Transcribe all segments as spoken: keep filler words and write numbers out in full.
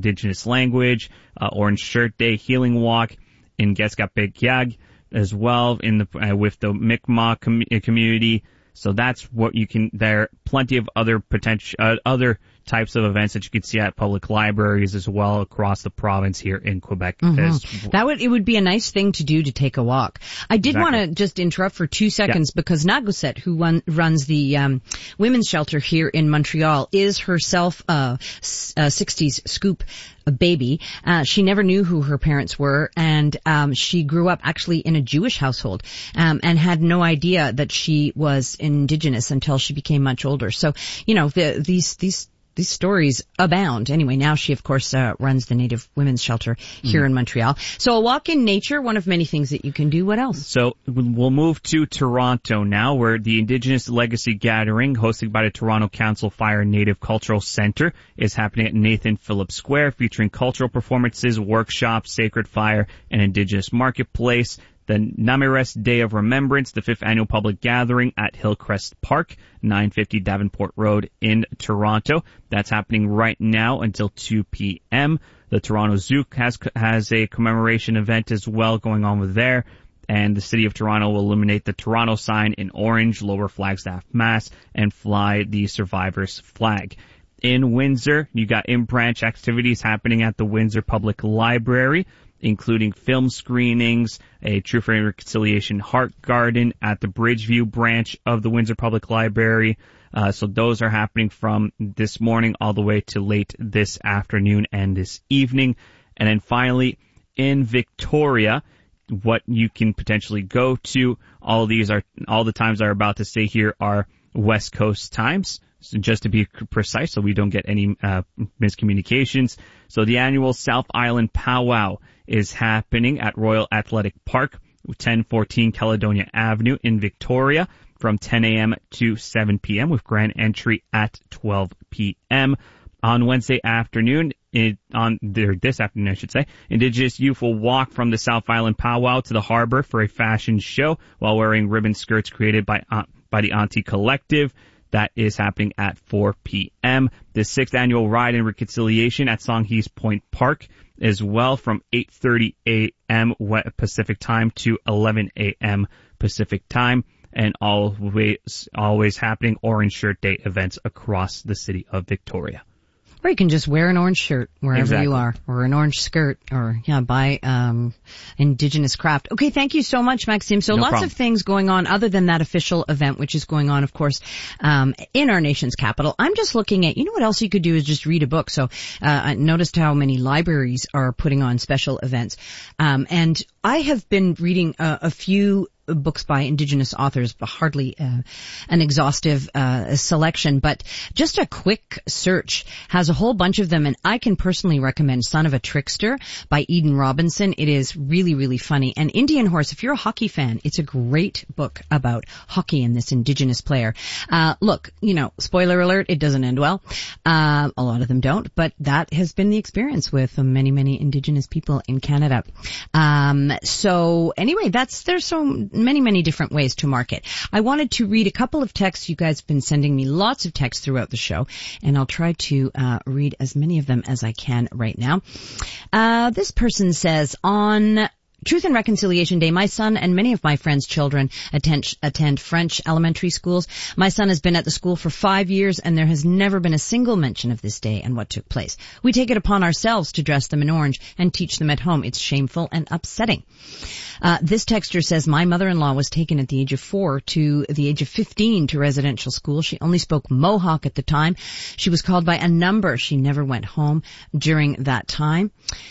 Indigenous language, uh, Orange Shirt Day, Healing Walk in Geskapekyag as well in the uh, with the Mi'kmaq com- community. So that's what you can, there are plenty of other potential, uh, other types of events that you can see at public libraries as well across the province here in Quebec. Mm-hmm. As, that would, it would be a nice thing to do to take a walk. I did exactly. want to just interrupt for two seconds yeah. because Naguset, who run, runs the, um, women's shelter here in Montreal, is herself, uh, a sixties scoop a baby. Uh, she never knew who her parents were, and um, she grew up actually in a Jewish household, um, and had no idea that she was Indigenous until she became much older. So, you know, the, these these these stories abound. Anyway, now she, of course, uh, runs the Native Women's Shelter here mm. in Montreal. So a walk in nature, one of many things that you can do. What else? So we'll move to Toronto now, where the Indigenous Legacy Gathering, hosted by the Toronto Council Fire Native Cultural Centre, is happening at Nathan Phillips Square, featuring cultural performances, workshops, sacred fire, and Indigenous marketplace. The Namirest Day of Remembrance, the fifth annual public gathering at Hillcrest Park, nine fifty Davenport Road in Toronto. That's happening right now until two p.m. The Toronto Zoo has has a commemoration event as well going on with there. And the City of Toronto will illuminate the Toronto sign in orange, lower Flagstaff, Mass, and fly the survivors' flag. In Windsor, you got in-branch activities happening at the Windsor Public Library, including film screenings, a Truth and Reconciliation Heart Garden at the Bridgeview branch of the Windsor Public Library. Uh, so those are happening from this morning all the way to late this afternoon and this evening. And then finally, in Victoria, what you can potentially go to, all these are, all the times I'm about to say here are West Coast times. So just to be precise, so we don't get any uh, miscommunications. So the annual South Island Powwow is happening at Royal Athletic Park, ten fourteen Caledonia Avenue in Victoria, from ten a.m. to seven p.m. with grand entry at twelve p.m. On Wednesday afternoon, it, on there, this afternoon, I should say, Indigenous youth will walk from the South Island Powwow to the harbor for a fashion show while wearing ribbon skirts created by uh, by the Auntie Collective. That is happening at four p.m. The sixth annual Ride and Reconciliation at Songhees Point Park as well, from eight thirty a.m. Pacific time to eleven a.m. Pacific time, and always, always happening Orange Shirt Day events across the city of Victoria. Or you can just wear an orange shirt wherever exactly. you are, or an orange skirt, or, yeah, buy, um, Indigenous craft. Okay, thank you so much, Maxime. So no lots problem. of things going on other than that official event, which is going on, of course, um, in our nation's capital. I'm just looking at, you know what else you could do is just read a book. So, uh, I noticed how many libraries are putting on special events. Um, and I have been reading uh, a few books by Indigenous authors, but hardly uh, an exhaustive uh, selection, but just a quick search has a whole bunch of them, and I can personally recommend Son of a Trickster by Eden Robinson. It is really, really funny. And Indian Horse, if you're a hockey fan, it's a great book about hockey and this Indigenous player. Uh, look, you know, spoiler alert, it doesn't end well. Uh, a lot of them don't, but that has been the experience with many, many Indigenous people in Canada. Um, so anyway, that's, there's so many, many different ways to market. I wanted to read a couple of texts. You guys have been sending me lots of texts throughout the show, and I'll try to uh, read as many of them as I can right now. Uh, this person says, on Truth and Reconciliation Day, my son and many of my friends' children attend, attend French elementary schools. My son has been at the school for five years, and there has never been a single mention of this day and what took place. We take it upon ourselves to dress them in orange and teach them at home. It's shameful and upsetting. Uh, this texter says, my mother-in-law was taken at the age of four to the age of fifteen to residential school. She only spoke Mohawk at the time. She was called by a number. She never went home during that time.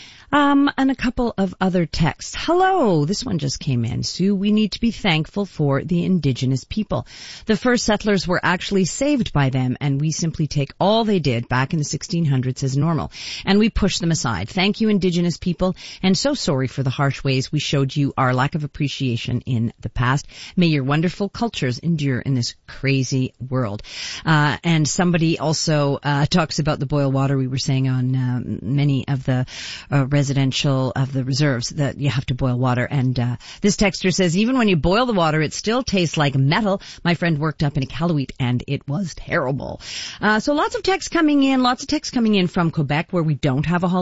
Um, and a couple of other texts. Hello, this one just came in. Sue, we need to be thankful for the Indigenous people. The first settlers were actually saved by them, and we simply take all they did back in the sixteen hundreds as normal, and we push them aside. Thank you, Indigenous people, and so sorry for the harsh ways we showed you our lack of appreciation in the past. May your wonderful cultures endure in this crazy world. Uh, and somebody also uh, talks about the boil water we were saying on uh, many of the uh, residential of the reserves, that you have to boil water. And uh, this texter says, even when you boil the water, it still tastes like metal. My friend worked up in Iqaluit, and it was terrible. Uh, so lots of texts coming in, lots of texts coming in from Quebec, where we don't have a holiday.